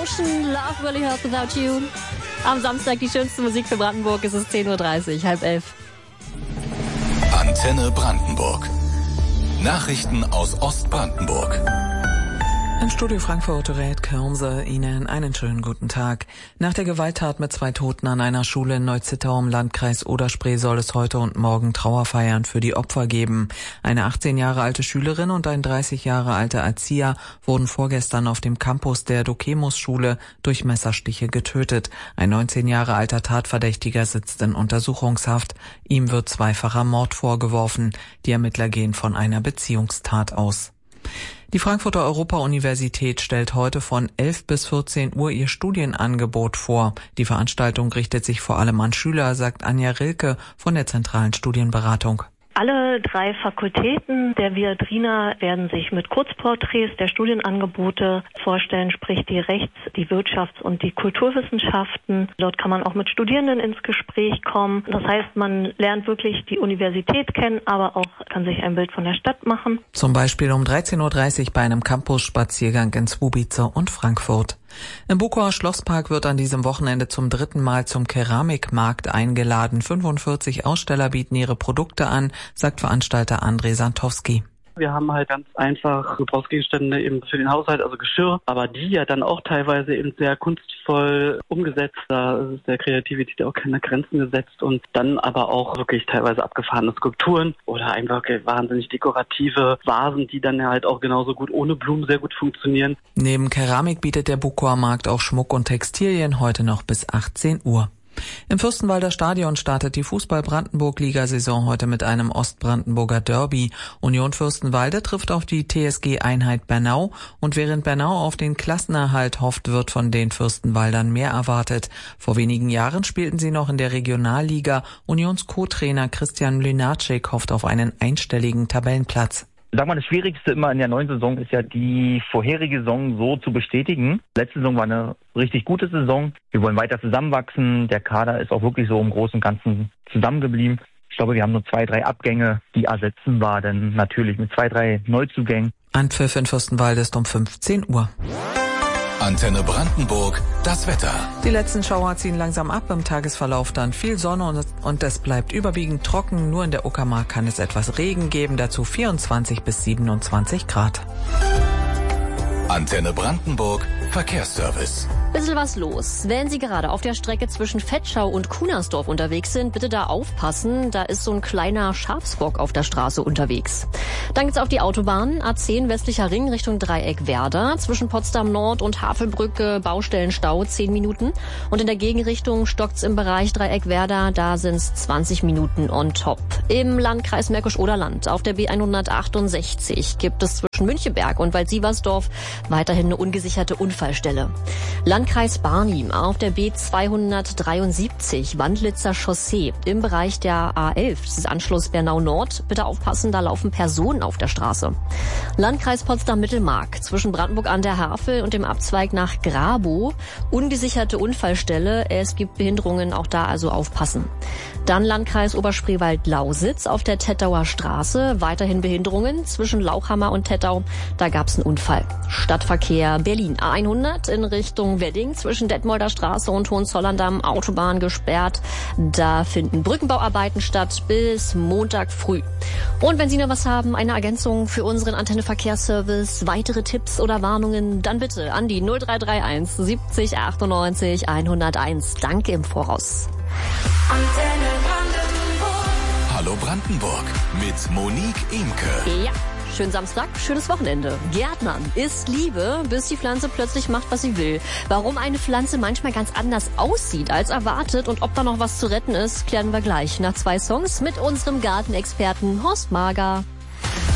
Generation, Love Really Hurt Without You. Am Samstag die schönste Musik für Brandenburg. Es ist 10:30 Uhr, 10:30. Antenne Brandenburg. Nachrichten aus Ostbrandenburg. Im Studio Frankfurt rät Kürnse Ihnen einen schönen guten Tag. Nach der Gewalttat mit 2 Toten an einer Schule in Neuzittau im Landkreis Oder-Spree soll es heute und morgen Trauerfeiern für die Opfer geben. Eine 18 Jahre alte Schülerin und ein 30 Jahre alter Erzieher wurden vorgestern auf dem Campus der Dokemus-Schule durch Messerstiche getötet. Ein 19 Jahre alter Tatverdächtiger sitzt in Untersuchungshaft. Ihm wird zweifacher Mord vorgeworfen. Die Ermittler gehen von einer Beziehungstat aus. Die Frankfurter Europa-Universität stellt heute von 11 bis 14 Uhr ihr Studienangebot vor. Die Veranstaltung richtet sich vor allem an Schüler, sagt Anja Rilke von der Zentralen Studienberatung. Alle 3 Fakultäten der Viadrina werden sich mit Kurzporträts der Studienangebote vorstellen, sprich die Rechts-, die Wirtschafts- und die Kulturwissenschaften. Dort kann man auch mit Studierenden ins Gespräch kommen. Das heißt, man lernt wirklich die Universität kennen, aber auch kann sich ein Bild von der Stadt machen. Zum Beispiel um 13:30 Uhr bei einem Campus-Spaziergang in Zwobice und Frankfurt. Im Bukower Schlosspark wird an diesem Wochenende zum 3. Mal zum Keramikmarkt eingeladen. 45 Aussteller bieten ihre Produkte an, sagt Veranstalter André Santowski. Wir haben halt ganz einfach Gebrauchsgegenstände eben für den Haushalt, also Geschirr, aber die ja dann auch teilweise eben sehr kunstvoll umgesetzt. Da ist der Kreativität auch keine Grenzen gesetzt und dann aber auch wirklich teilweise abgefahrene Skulpturen oder einfach wahnsinnig dekorative Vasen, die dann halt auch genauso gut ohne Blumen sehr gut funktionieren. Neben Keramik bietet der Bukower Markt auch Schmuck und Textilien heute noch bis 18 Uhr. Im Fürstenwalder Stadion startet die Fußball-Brandenburg-Ligasaison heute mit einem Ostbrandenburger Derby. Union Fürstenwalde trifft auf die TSG-Einheit Bernau und während Bernau auf den Klassenerhalt hofft, wird von den Fürstenwaldern mehr erwartet. Vor wenigen Jahren spielten sie noch in der Regionalliga. Unions Co-Trainer Christian Mlynarczyk hofft auf einen einstelligen Tabellenplatz. Sag mal, das Schwierigste immer in der neuen Saison ist ja die vorherige Saison so zu bestätigen. Letzte Saison war eine richtig gute Saison. Wir wollen weiter zusammenwachsen. Der Kader ist auch wirklich so im Großen und Ganzen zusammengeblieben. Ich glaube, wir haben nur 2, 3 Abgänge, die ersetzen wir dann natürlich mit 2, 3 Neuzugängen. Anpfiff in Fürstenwalde ist um 15 Uhr. Antenne Brandenburg, das Wetter. Die letzten Schauer ziehen langsam ab, im Tagesverlauf dann viel Sonne und es bleibt überwiegend trocken. Nur in der Uckermark kann es etwas Regen geben, dazu 24 bis 27 Grad. Antenne Brandenburg, Verkehrsservice. Bisschen was los. Wenn Sie gerade auf der Strecke zwischen Vetschau und Kunersdorf unterwegs sind, bitte da aufpassen. Da ist so ein kleiner Schafsbock auf der Straße unterwegs. Dann geht's auf die Autobahn. A10 westlicher Ring Richtung Dreieck Werder. Zwischen Potsdam Nord und Havelbrücke Baustellenstau 10 Minuten. Und in der Gegenrichtung stockt's im Bereich Dreieck Werder. Da sind's 20 Minuten on top. Im Landkreis Märkisch-Oderland auf der B168 gibt es zwischen Münchenberg und Waldsiversdorf weiterhin eine ungesicherte Unfallstelle. Landkreis Barnim auf der B273 Wandlitzer Chaussee im Bereich der A11, das ist Anschluss Bernau Nord. Bitte aufpassen, da laufen Personen auf der Straße. Landkreis Potsdam-Mittelmark zwischen Brandenburg an der Havel und dem Abzweig nach Grabow. Ungesicherte Unfallstelle. Es gibt Behinderungen, auch da also aufpassen. Dann Landkreis Oberspreewald-Lausitz auf der Tettauer Straße. Weiterhin Behinderungen zwischen Lauchhammer und Tettau. Da gab es einen Unfall. Stadtverkehr Berlin A100 in Richtung Wedding zwischen Detmolder Straße und Hohenzollern-Damm. Autobahn gesperrt. Da finden Brückenbauarbeiten statt bis Montag früh. Und wenn Sie noch was haben, eine Ergänzung für unseren Antenne-Verkehrsservice, weitere Tipps oder Warnungen, dann bitte an die 0331 70 98 101. Danke im Voraus. Antenne Brandenburg. Hallo Brandenburg mit Monique Imke. Ja, schönen Samstag, schönes Wochenende. Gärtnern ist Liebe, bis die Pflanze plötzlich macht, was sie will. Warum eine Pflanze manchmal ganz anders aussieht als erwartet und ob da noch was zu retten ist, klären wir gleich nach 2 Songs mit unserem Gartenexperten Horst Mager.